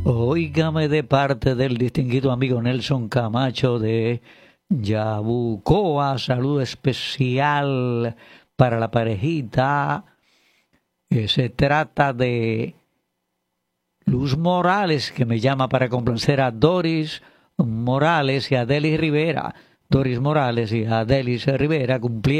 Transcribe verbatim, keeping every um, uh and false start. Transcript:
Óigame de parte del distinguido amigo Nelson Camacho de Yabucoa, saludo especial para la parejita. Eh, se trata de Luz Morales, que me llama para complacer a Doris Morales y a Delis Rivera. Doris Morales y a Delis Rivera cumplieron